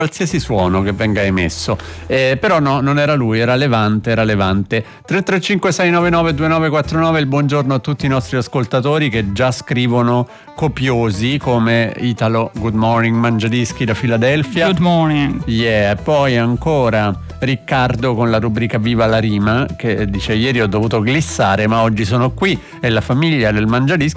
qualsiasi suono che venga emesso, però no, non era lui, era Levante. 335 699 2949. Il buongiorno a tutti i nostri ascoltatori che già scrivono copiosi, come Italo, good morning, Mangiadischi da Filadelfia. Good morning. Yeah, poi ancora Riccardo con la rubrica Viva la rima, che dice: ieri ho dovuto glissare ma oggi sono qui, e la famiglia del Mangiadischi